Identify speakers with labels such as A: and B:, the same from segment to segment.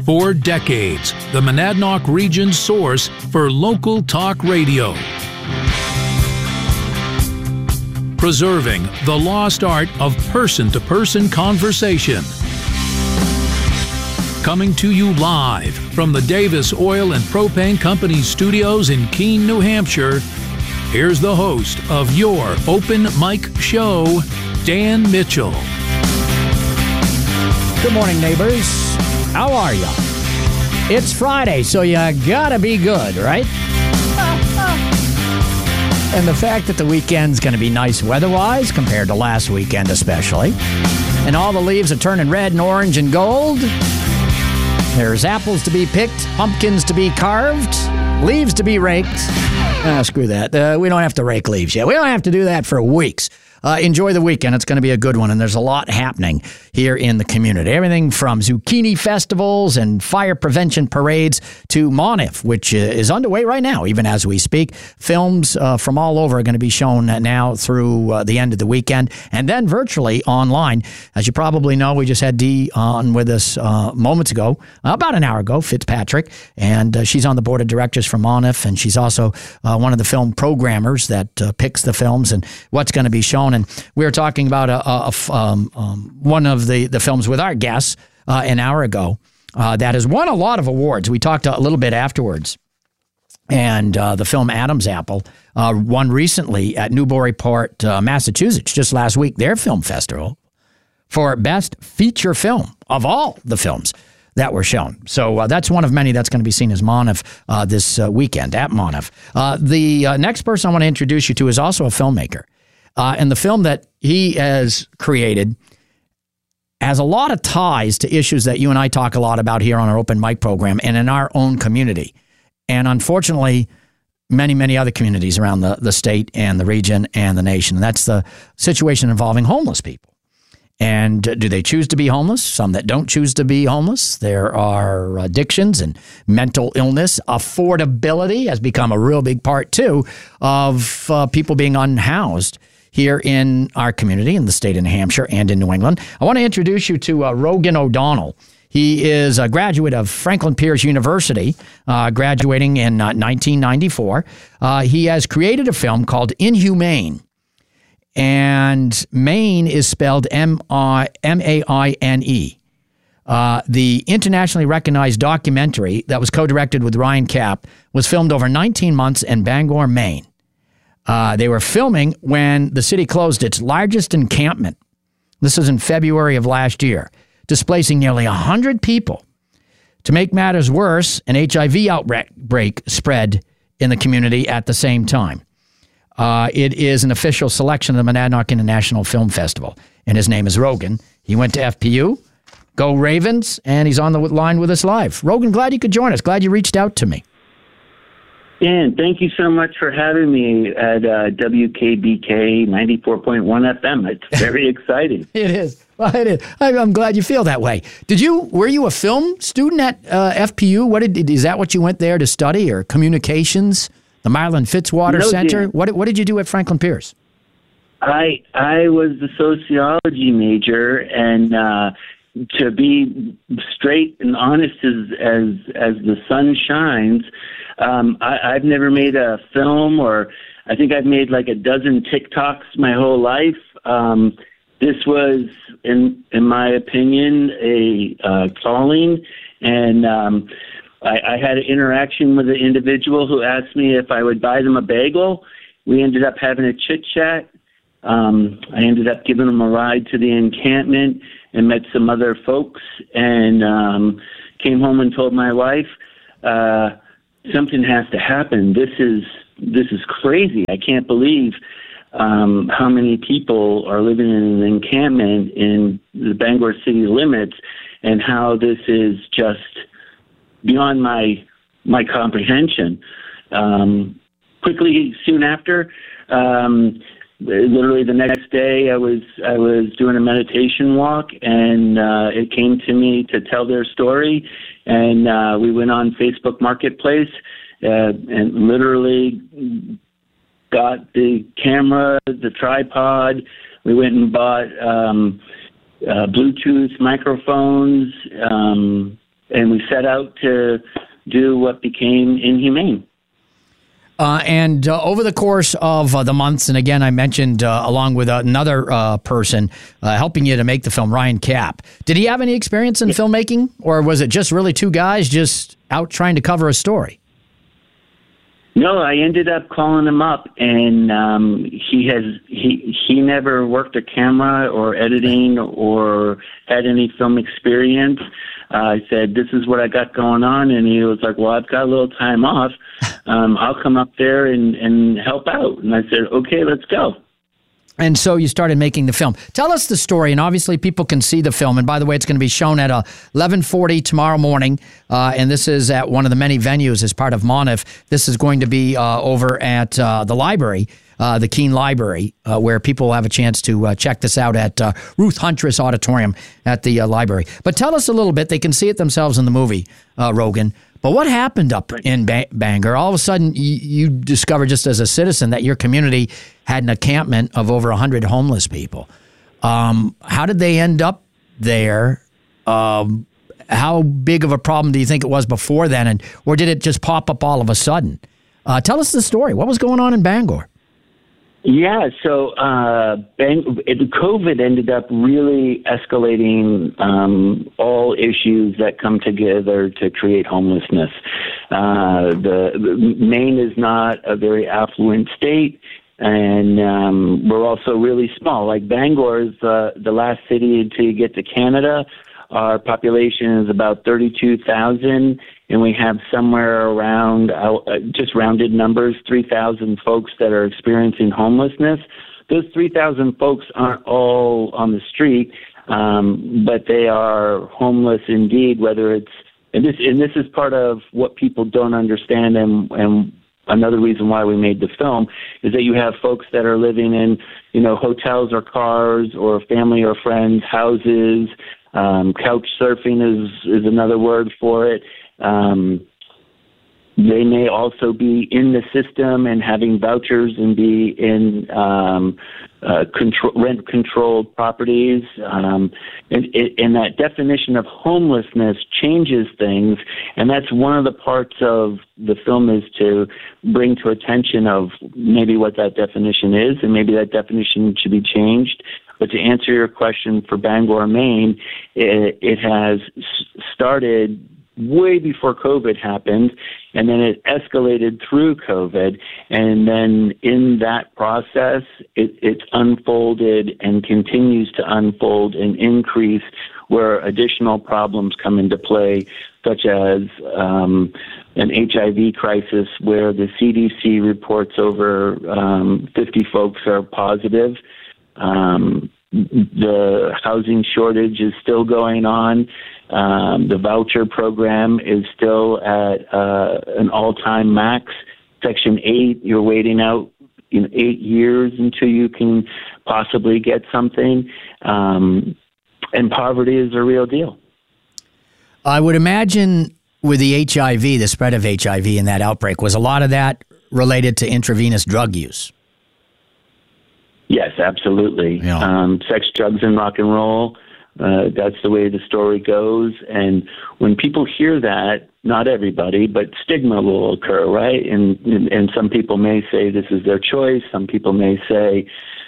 A: For decades, the Monadnock region's source for local talk radio. Preserving the lost art of person-to-person conversation. Coming to you live from the Davis Oil and Propane Company studios in Keene, New Hampshire, here's the host of your Open Mic Show, Dan Mitchell.
B: Good morning, neighbors. How are ya? It's Friday, so you gotta be good, right? And the fact that the weekend's going to be nice weather-wise compared to last weekend especially, and all the leaves are turning red and orange and gold. There's apples to be picked, pumpkins to be carved, leaves to be raked. Screw that. We don't have to rake leaves yet. We don't have to do that for weeks. Enjoy the weekend. It's going to be a good one, and there's a lot happening here in the community. Everything from zucchini festivals and fire prevention parades to Monif, which is underway right now, even as we speak. Films from all over are going to be shown now through the end of the weekend, and then virtually online. As you probably know, we just had Dee on with us moments ago, about an hour ago, Fitzpatrick, and she's on the board of directors for Monif, and she's also one of the film programmers that picks the films and what's going to be shown. And we were talking about one of the films with our guests an hour ago that has won a lot of awards. We talked a little bit afterwards. And the film Adam's Apple won recently at Newburyport, Massachusetts, just last week, their film festival for best feature film of all the films that were shown. So that's one of many that's going to be seen as Monif this weekend at Monif. The next person I want to introduce you to is also a filmmaker. And the film that he has created has a lot of ties to issues that you and I talk a lot about here on our open mic program and in our own community. And unfortunately, many, many other communities around the state and the region and the nation. And that's the situation involving homeless people. And do they choose to be homeless? Some that don't choose to be homeless. There are addictions and mental illness. Affordability has become a real big part, too, of people being unhoused here in our community, in the state of New Hampshire and in New England. I want to introduce you to Rogan O'Donnell. He is a graduate of Franklin Pierce University, graduating in 1994. He has created a film called Inhumane. And Maine is spelled M-A-I-N-E. The internationally recognized documentary that was co-directed with Ryan Kapp was filmed over 19 months in Bangor, Maine. They were filming when the city closed its largest encampment. This was in February of last year, displacing nearly 100 people. To make matters worse, an HIV outbreak spread in the community at the same time. It is an official selection of the Monadnock International Film Festival, and his name is Rogan. He went to FPU. Go Ravens, and he's on the line with us live. Rogan, glad you could join us. Glad you reached out to me.
C: Dan, thank you so much for having me at WKBK 94.1 FM. It's very exciting.
B: It is. Well, it is. I'm glad you feel that way. Were you a film student at FPU? Is that what you went there to study, or communications? The Marlin Fitzwater Center? Dan. What did you do at Franklin Pierce?
C: I was the sociology major, and to be straight and honest as the sun shines, I've never made a film, or I think I've made like a dozen TikToks my whole life. This was, in my opinion, a calling, and I had an interaction with an individual who asked me if I would buy them a bagel. We ended up having a chit-chat. I ended up giving them a ride to the encampment and met some other folks, and came home and told my wife, something has to happen. This is crazy. I can't believe how many people are living in an encampment in the Bangor city limits, and how this is just beyond my comprehension. Quickly, soon after, literally the next day, I was doing a meditation walk, and it came to me to tell their story, and we went on Facebook Marketplace and literally got the camera, the tripod. We went and bought Bluetooth microphones, we set out to do what became Inhumane.
B: And over the course of the months, and again, I mentioned along with another person helping you to make the film, Ryan Kapp. Did he have any experience in filmmaking, or was it just really two guys just out trying to cover a story?
C: No, I ended up calling him up, and he never worked a camera or editing or had any film experience. I said, "This is what I got going on," and he was like, "Well, I've got a little time off. I'll come up there and help out." And I said, "Okay, let's go."
B: And so you started making the film. Tell us the story, and obviously people can see the film. And by the way, it's going to be shown at 11:40 tomorrow morning, and this is at one of the many venues as part of Monif. This is going to be over at the library, the Keene Library, where people will have a chance to check this out at Ruth Huntress Auditorium at the library. But tell us a little bit. They can see it themselves in the movie, Rogan. But what happened up in Bangor? All of a sudden, you discovered just as a citizen that your community had an encampment of over 100 homeless people. How did they end up there? How big of a problem do you think it was before then? Or did it just pop up all of a sudden? Tell us the story. What was going on in Bangor?
C: Yeah, so COVID ended up really escalating all issues that come together to create homelessness. Maine is not a very affluent state, and we're also really small. Like Bangor is the last city until you get to Canada. Our population is about 32,000, and we have somewhere around, just rounded numbers, 3,000 folks that are experiencing homelessness. Those 3,000 folks aren't all on the street, but they are homeless indeed, whether it's, and this is part of what people don't understand, and another reason why we made the film is that you have folks that are living in, hotels or cars or family or friends' houses. Couch surfing is another word for it. They may also be in the system and having vouchers and be in rent-controlled properties. And that definition of homelessness changes things, and that's one of the parts of the film is to bring to attention of maybe what that definition is, and maybe that definition should be changed. But to answer your question for Bangor, Maine, it has started way before COVID happened, and then it escalated through COVID, and then in that process, it's unfolded and continues to unfold and increase where additional problems come into play, such as an HIV crisis where the CDC reports over 50 folks are positive. The housing shortage is still going on. The voucher program is still at an all-time max. Section 8, you're waiting out 8 years until you can possibly get something. And poverty is a real deal.
B: I would imagine with the HIV, the spread of HIV in that outbreak, was a lot of that related to intravenous drug use?
C: Yes, absolutely.
B: Yeah.
C: Sex, drugs, and rock and roll. That's the way the story goes. And when people hear that, not everybody, but stigma will occur, right? And some people may say this is their choice. Some people may say,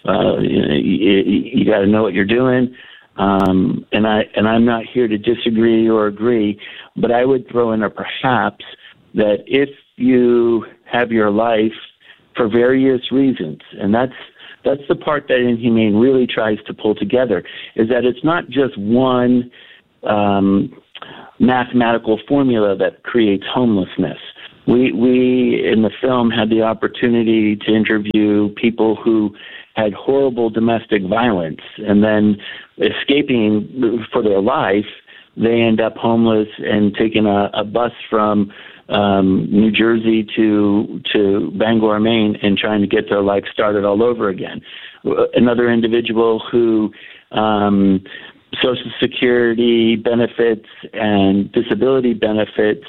C: you got to know what you're doing. And I'm not here to disagree or agree, but I would throw in a perhaps that if you have your life for various reasons, and that's the part that Inhumane really tries to pull together, is that it's not just one mathematical formula that creates homelessness. We in the film had the opportunity to interview people who had horrible domestic violence, and then escaping for their life, they end up homeless and taking a bus from New Jersey to Bangor, Maine, and trying to get their life started all over again. Another individual who Social Security benefits and disability benefits,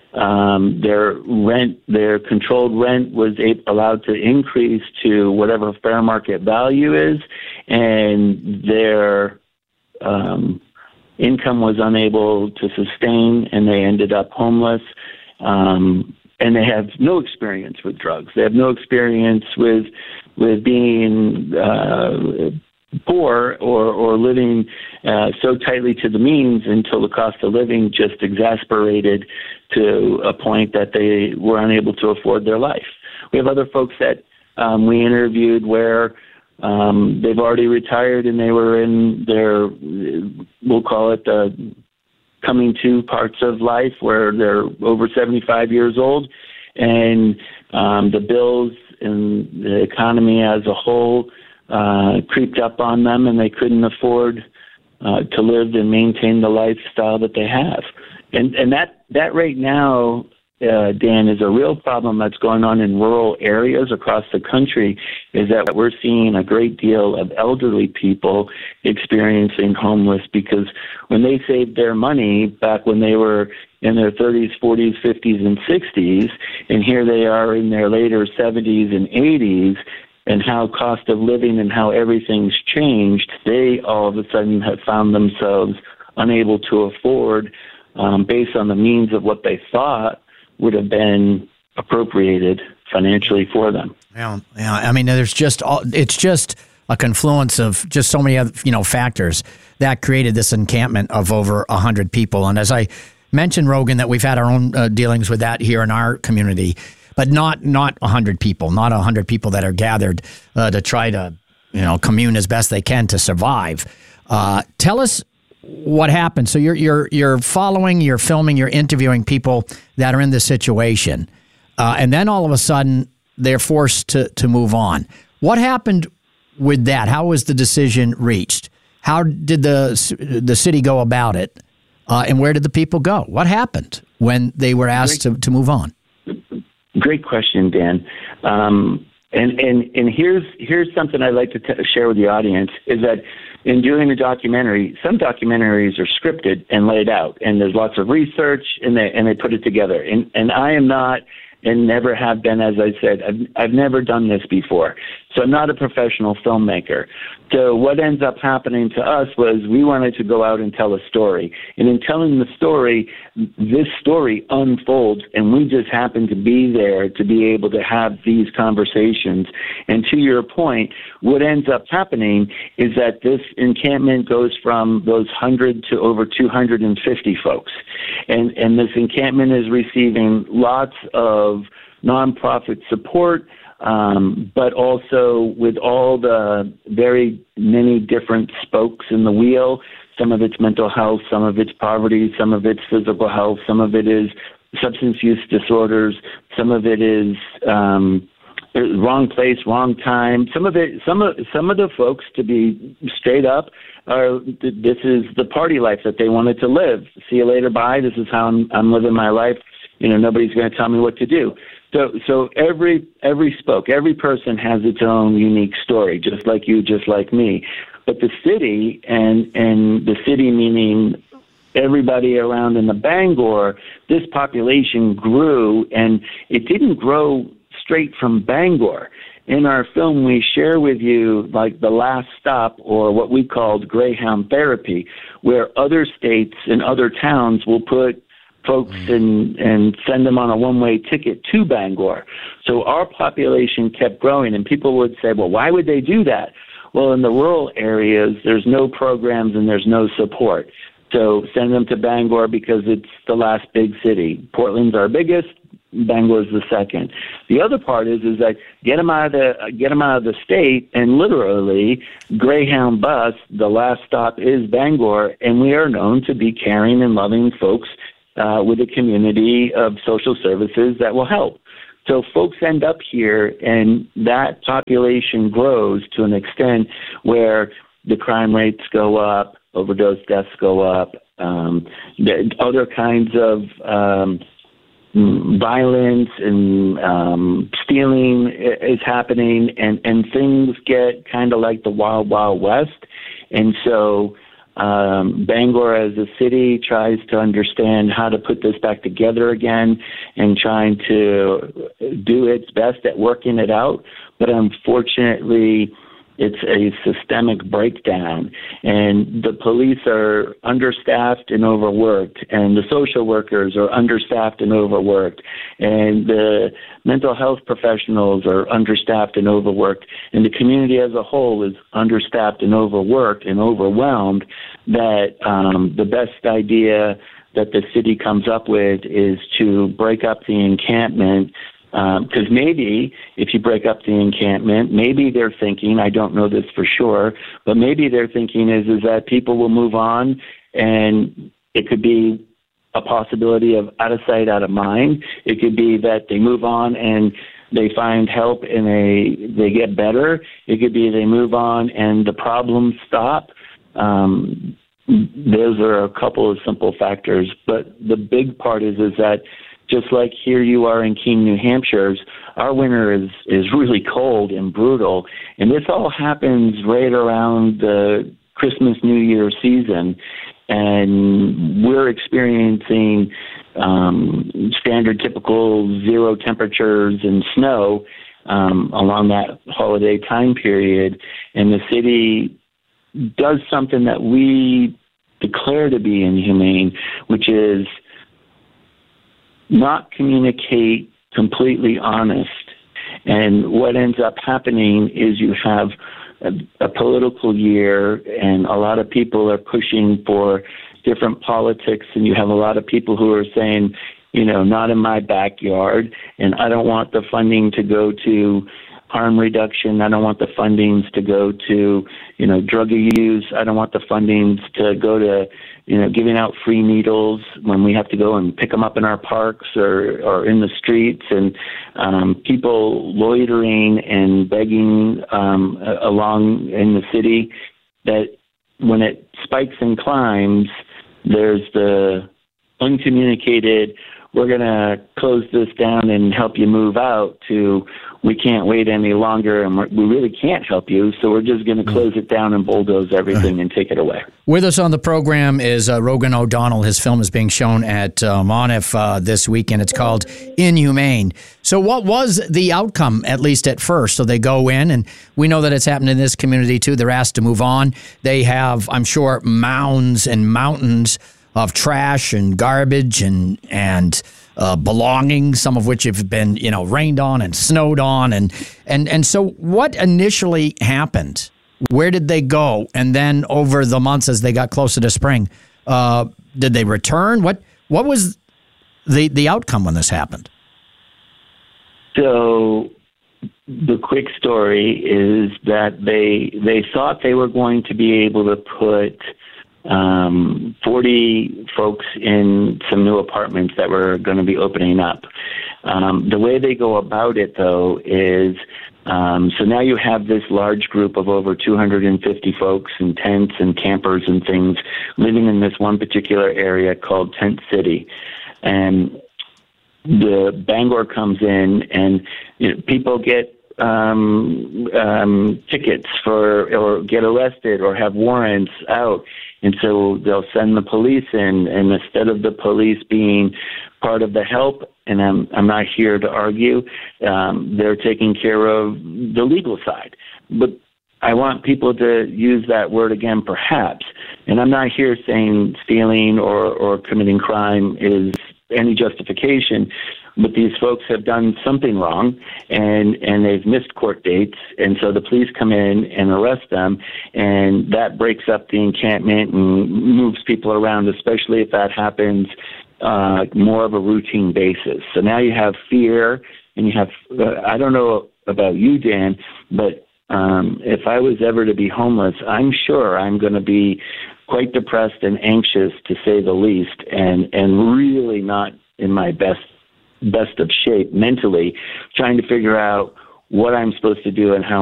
C: their controlled rent was allowed to increase to whatever fair market value is, and their income was unable to sustain, and they ended up homeless. And they have no experience with drugs. They have no experience with being poor or living so tightly to the means until the cost of living just exasperated to a point that they were unable to afford their life. We have other folks that we interviewed where they've already retired and they were in their, we'll call it the coming to parts of life where they're over 75 years old, and the bills and the economy as a whole creeped up on them, and they couldn't afford to live and maintain the lifestyle that they have. And that right now, Dan, is a real problem that's going on in rural areas across the country, is that we're seeing a great deal of elderly people experiencing homeless because when they saved their money back when they were in their 30s, 40s, 50s, and 60s, and here they are in their later 70s and 80s, and how cost of living and how everything's changed, they all of a sudden have found themselves unable to afford, based on the means of what they thought would have been appropriated financially for them.
B: Yeah. I mean, it's just a confluence of just so many other, factors that created this encampment of over 100 people. And as I mentioned, Rogan, that we've had our own dealings with that here in our community, but not 100 people, not 100 people that are gathered to try to, commune as best they can to survive. Tell us what happened. So you're following, you're filming, you're interviewing people that are in this situation, and then all of a sudden they're forced to move on. What happened with that? How was the decision reached? How did the city go about it, and where did the people go? What happened when they were asked to move on?
C: Great question, Dan. And here's something I'd like to share with the audience is that in doing a documentary, some documentaries are scripted and laid out, and there's lots of research, and they put it together. And I am not, and never have been, as I said, I've never done this before. So I'm not a professional filmmaker. So what ends up happening to us was we wanted to go out and tell a story. And in telling the story, this story unfolds, and we just happen to be there to be able to have these conversations. And to your point, what ends up happening is that this encampment goes from those 100 to over 250 folks. And this encampment is receiving lots of nonprofit support, but also with all the very many different spokes in the wheel. Some of it's mental health, some of it's poverty, some of it's physical health, some of it is substance use disorders, some of it is wrong place, wrong time. Some of the folks, to be straight up, this is the party life that they wanted to live. See you later, bye. This is how I'm living my life. Nobody's going to tell me what to do. So every spoke, every person has its own unique story, just like you, just like me. But the city, and the city meaning everybody around in the Bangor, this population grew, and it didn't grow straight from Bangor. In our film, we share with you like the last stop, or what we called Greyhound therapy, where other states and other towns will put folks and send them on a one-way ticket to Bangor. So our population kept growing, and people would say, well, why would they do that? Well, in the rural areas, there's no programs and there's no support. So send them to Bangor because it's the last big city. Portland's our biggest. Bangor's the second. The other part is that get them out of the state, and literally Greyhound bus, the last stop is Bangor, and we are known to be caring and loving folks with a community of social services that will help. So folks end up here, and that population grows to an extent where the crime rates go up, overdose deaths go up, other kinds of violence and stealing is happening, and things get kind of like the Wild Wild West. And so Bangor as a city tries to understand how to put this back together again and trying to do its best at working it out. But unfortunately, It's a systemic breakdown, and the police are understaffed and overworked, and the social workers are understaffed and overworked, and the mental health professionals are understaffed and overworked, and the community as a whole is understaffed and overworked and overwhelmed, that the best idea that the city comes up with is to break up the encampment. Because maybe if you break up the encampment, maybe they're thinking, I don't know this for sure, but maybe their thinking is that people will move on, and it could be a possibility of out of sight, out of mind. It could be that they move on and they find help and they get better. It could be they move on and the problems stop. Those are a couple of simple factors, but the big part is that just like here you are in Keene, New Hampshire, our winter is really cold and brutal, and this all happens right around the Christmas, New Year season, and we're experiencing standard, typical 0 temperatures and snow along that holiday time period, and the city does something that we declare to be inhumane, which is not communicate completely honest. And what ends up happening is you have a political year, and a lot of people are pushing for different politics, and you have a lot of people who are saying, not in my backyard, and I don't want the funding to go to harm reduction. I don't want the fundings to go to, drug use. I don't want the fundings to go to, giving out free needles when we have to go and pick them up in our parks or in the streets, and people loitering and begging along in the city, that when it spikes and climbs, there's the uncommunicated, we're going to close this down and help you move out, to we can't wait any longer and we really can't help you, so we're just going to close it down and bulldoze everything and take it away.
B: With us on the program is Rogan O'Donnell. His film is being shown at Monif this weekend. It's called Inhumane. So what was the outcome, at least at first? So they go in, and we know that it's happened in this community too. They're asked to move on. They have, I'm sure, mounds and mountains of trash and garbage and belongings, some of which have been, rained on and snowed on. And so what initially happened? Where did they go? And then over the months as they got closer to spring, did they return? What was the outcome when this happened?
C: So the quick story is that they thought they were going to be able to put 40 folks in some new apartments that were going to be opening up. The way they go about it, though, is so now you have this large group of over 250 folks in tents and campers and things living in this one particular area called Tent City. And the Bangor comes in, and people get tickets or get arrested or have warrants out. And so they'll send the police in, and instead of the police being part of the help, and I'm not here to argue, they're taking care of the legal side. But I want people to use that word again, perhaps. And I'm not here saying stealing or committing crime is any justification, but these folks have done something wrong, and they've missed court dates, and so the police come in and arrest them, and that breaks up the encampment and moves people around, especially if that happens more of a routine basis. So now you have fear, and you have, I don't know about you, Dan, but if I was ever to be homeless, I'm sure I'm going to be quite depressed and anxious, to say the least, and really not in my best of shape mentally, trying to figure out what I'm supposed to do and how